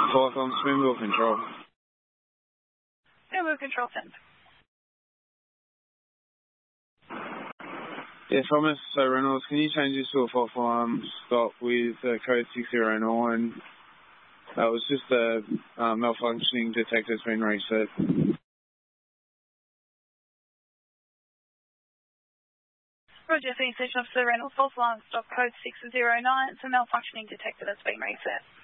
Python, Swimwheel Control. Swimwheel Control, send. Yeah, Thomas, so Reynolds, can you change this to a false alarm stop with code 609? That was just a malfunctioning detector's been reset. Roger, Station Officer Reynolds, false alarm stop code 609. It's a malfunctioning detector that's been reset.